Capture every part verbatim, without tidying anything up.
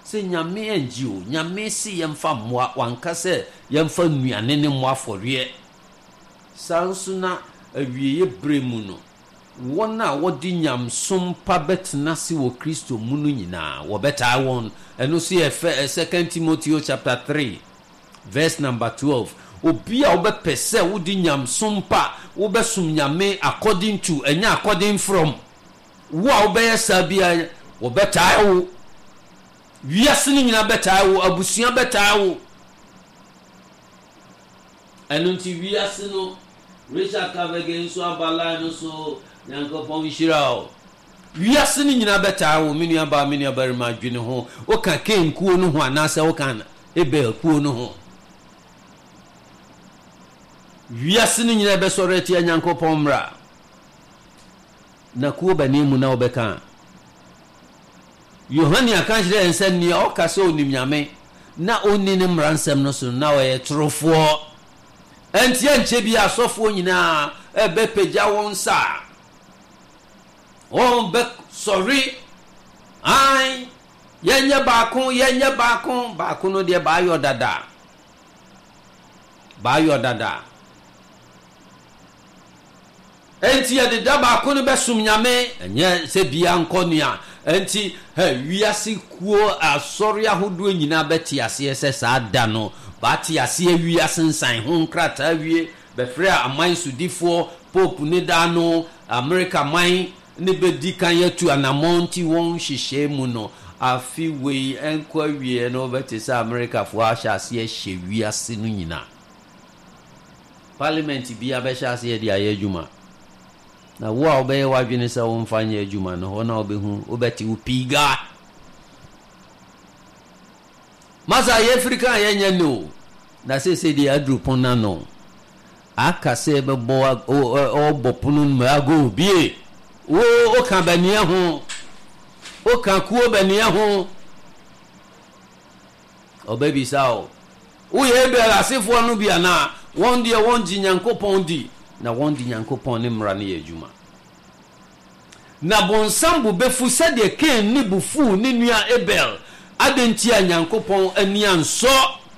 se nyame anjio nyame si yemfa mmoa wanka se yemfa nuane ne mmoa fɔreɛ sansuna awieye bremu no wona wodi nyamsom pa betena si wo Kristo mu no nyina wo beta won eno so ye second Timothy chapter three verse number twelve obi a obepese wodi nyamsom pa wo besum nyame according to enya according from wo a obeye sabia wo beta wo wiase ni nyina beta wo abusua beta wo eno nti wiase no Richard Kavege nso abala no so Nyankopɔn hira o wiase ni nyina beta wo menu aba menu abare ma dwene ho o ka ken kuo no ho anase o kan Ebel kuo no ho wiase ni nyina be soreti ya Nyankopɔn mra na kuo bani mu na obeka Yohane akanjire ensani o ka se onim nyame na onni ne mransem no so na o ye trofo entie nche bi asofo nyina ebe peja won sa on be sorry ai yenye baako yenye baako baako no de ba yo dada ba yo dada enti ya de baako no be sum nyame enye se bia nkonia enti he wiase kuo asori ahodo nyina beti ase se sa da no ba ti ase wiase nsan ho nkrata wie be frɛ aman sudifo pope ne da no America man ne bedi kan yatu anamonti won hihye mu no afi wei enkwa wie no beti sa America fo ahya ase hye wiase no nyina parliament bia be hya ase de ayedwuma na wo a obeye wadwene sa wo mfanye adwuma no ho na obehu obeti upiga maza ye Africa yenye no na se se di adru pona no aka se be bo o bopunu ma go bie wo o kan bania ho o kan kuo bania ho obebi sao wo ye be asefo no bia na won die won ji Nyankopɔn di na won di Nyankopɔn ne mra ne adwuma na bonsambu befu se de ken ni bufu ni nua Ebel adentia Nyankopɔn ani anso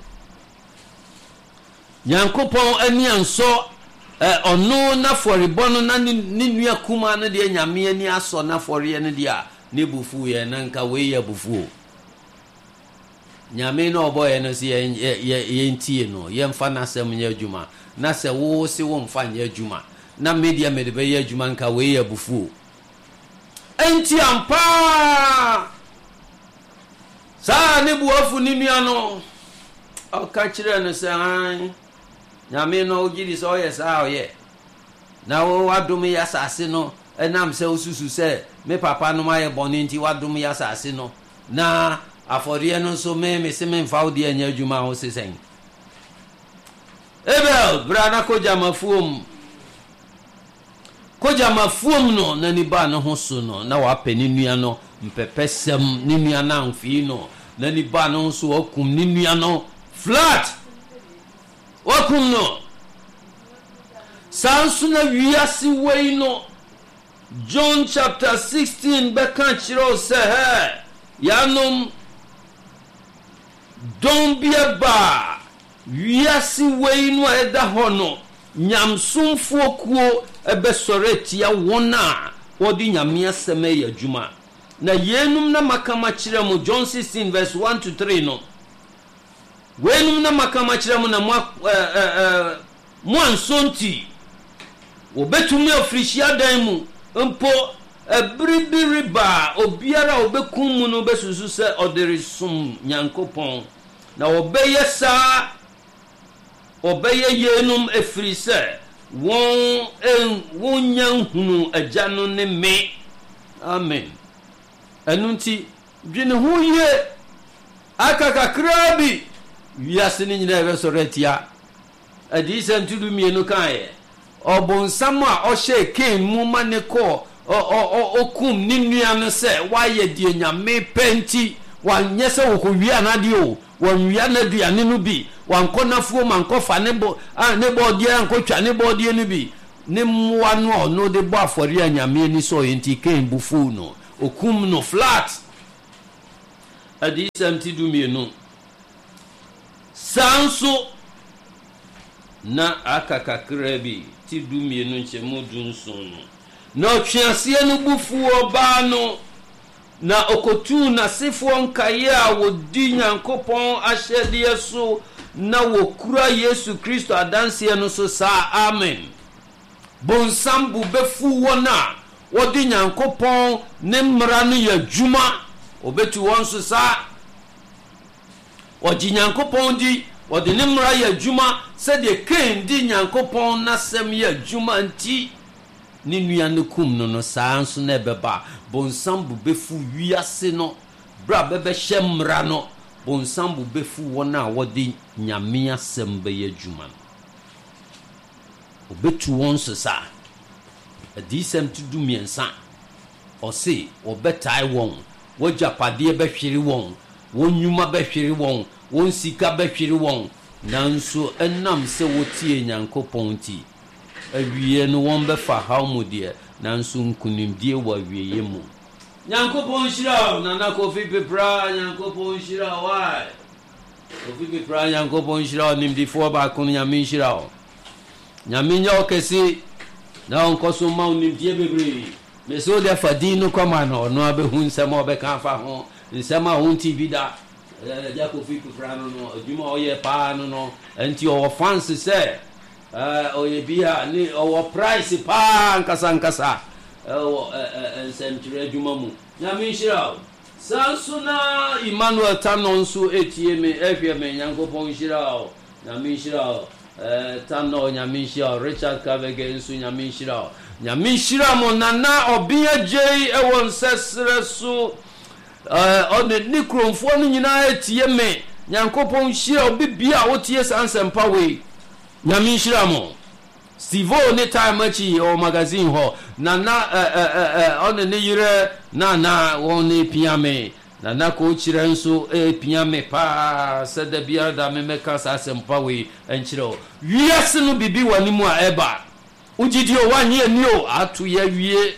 Nyankopɔn ani anso eh ono na foribɔno na ni nua kuma no de nyame ani aso na foriye no de a ne bufu ye na nka we ye bufu nyame no oboye no si ye ye ntie no ye mfa na asem nya adwuma na se wo se wo mfa nya adwuma na media me de be ye adwuma nka we ye bufu enti ampa sa ne buafu ni nua no o ka kire no se han nyame no ogidi so ye sa oye na wo wadom ya sase no enam se osusu se me papa no ma ye boni nti wadom ya sase no na aforiye no so me me se me mfa odi anya adwuma ho sesen Ebel brana koja mafuom koja mafuom no na ni ba no ho so no na wa pani nua no mpepesem ni nua na mfi no na ni ba no so okum ni nua no flat wakum no sansuna wiase wei no John chapter sixteen beka chiro se he yanom don bieba wiase wei no eda ho no nyamsomfo kuo ebesoretia wona wodi nyame aseme yadwuma na yenum na makama kire mu John sixteen verse one to three no wenum na makama kire mu na mo mo ansonti obetumi ofrishia dan mu mpo ebribiriba obiara obekum mu no besusu se oderisum Nyankopɔn na obeye sa obeye yenum efrise won en wonyan hunu agano ne me amen enunti dwene ho ye akaka krabi wiase ni nyina ebe soretia adi sentudu mienu kae obonsam a ohye ken mu mane ko o okum ni nua no se waye die nyame penti wanyese wo ko wia na de o wanwia na duane no bi wankonafuo mankofa ne bo ah ne bo die ankotwa ne bo die no bi ne mwa no no de bo afori anyame ni so yenti ken bufu no okum no flat adisam ti du mienu sanso na aka kakra bi ti du mienu nchemu du nson no na otwease no bufuo ba no na okotu na sefo nkaye a wodi Nyankopon ahyede so na wokura Yesu Kristo adanse no so sa amen bonsam bu befu wona wodi Nyankopon ne mmara no ya dwuma obetu won so sa wodi Nyankopon di wodi ne mmara ya dwuma se de kan di Nyankopon na sem ya dwuma nti ni nua no kum no no saa nso na beba bonsam bu befu wiase no bra bebe hye mmara no bonsam bu befu wona wodi nyame asem be ya dwuma obetu won so sa adisem tudu miensa ose obetai won wojapade be hwere won wonyuma be hwere won won sika be hwere won nanso enam se wotie Nyankopon ti awie no won be fa hawmu de nanso nkunimdie wa wieye mu Nyankopon hira na na Kofi Pepra Nyankopon hira why Kofi Pepra Nyankopon hira nimdifo ba kun nyame hira nyame nya okesi na onkoso ma nimdie bebre meso de fadino koma no no abehu nsema obeka fa ho nsema ho T V da ja Kofi Pepra no no adwuma oye pa no no enti o fans se Uh, oye bia ni owo price pa nkasa nkasa owo ensentire adwuma mu nyame nhira sansuna Emmanuel Tanonso etie me ehwe me Nyankopon nhira nyame nhira eh Tano nyame nhira Richard Kavege nso nyame nhira nyame nhira mo nana obia jei ewo nsesere so eh on ni kromfo no nyina etie me Nyankopon nhira obibia wotie sansempa we nyame nhira mo Stivo ne time achi o magazine ho na na on ne yire na na won ne piame na na ko chire nso e piame pa se da bia da me meka sa sempa we enchiro wiase no bibi wani mu a eba ugidi o wanye ni o atu ya wie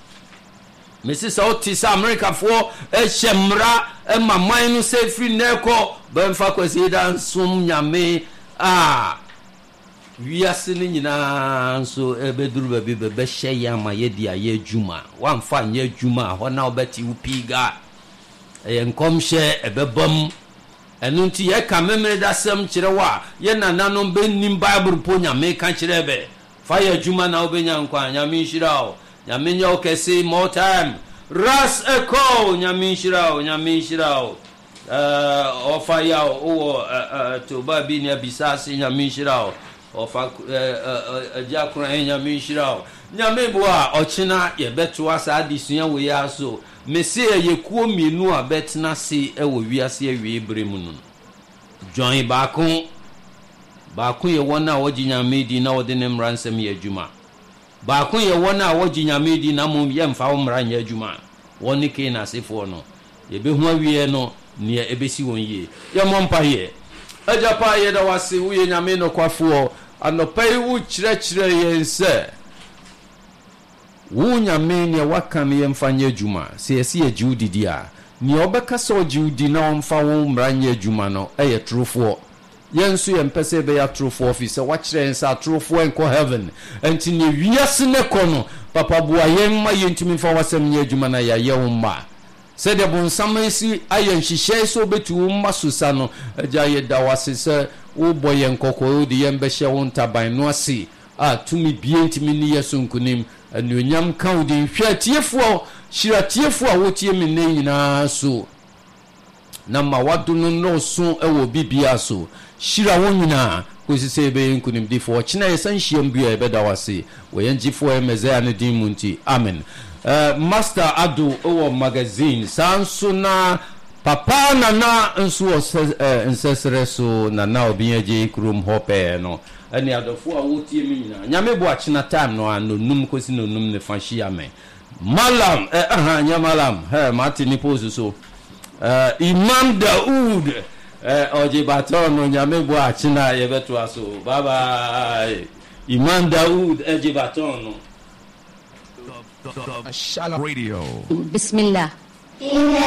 Mesi sa oti sa America fo e hyemra e maman no se free neko bemfa kwesi da nsum nyame ah wiase ni nyina nso ebeduru babi bebe hye ya ma ye dia ye djuma wamfa nye djuma ho na obeti upiga e nkomhye ebebam enu nti ye ka memre da sem kire wa ye nananom be nim bible po nyame ka kire be fa ye djuma na obenya nkwa nyame nhira o nyame nya okese more time ras echo nyame nhira o nyame nhira o uh ofa ya o to babi ni abisasi nyame nhira o ofa ajakura nyame nhira o nyame boa ochina ye beto asa adisua we ya so mesi ye kuo mienu a betna se e wo wiase awie bremu no join baako baako ye wona wogi nyame di na wode ne mransem ye adwuma baako ye wona wogi nyame di na mom ye mfa wo mra nya adwuma woni ke na sefo no ye behu awie no ne ebesi won ye ye mompa ye ajapa ye da wase wo ye nyame no kwafo anopai wo kyerɛkyerɛ ye nse wo nyame ne waka ne mfanye adwuma se yesi ye jiudidi a ne obeka so jiudi na omfa wo mranye adwuma no eye trofo yensu ye mpese be ya trofo office wa kyerɛ nsa trofo enko heaven enti ne wiase ne kono papa bua ye ma ye ntimi mfa wasem nye adwuma na ya ye wo ma se de bon samansi ayen hihye so betu ma susa no agya ye da wase se wo boye nkoko de ye mbehye wo ntaban no ase a tumi bie ntimi ni yesu nkunim anuonyam ka wo de hwɛ tiefo hyira tiefo a wotie me ne nyina so na ma wado no no so ewo bibia so hyira wo nyina kosi se be nkunim difo kyena ye san hyiam bia be da wase wo yengifo e mezaya ne din munti amen. Uh, Master Adu owo magazine sanso na papa na na nso uh, nsesere so na na obiaje krum hope no ani adofo a wotie mi nyina nyame bo akina time no ano num kosi no num ne fashi ame malam eh aha nya malam he mati ni pose so uh, Imam Daud eh oje baton no nyame bo akina ye beto aso bye bye Imam Daud eje baton no Shalom Radio. Bismillah.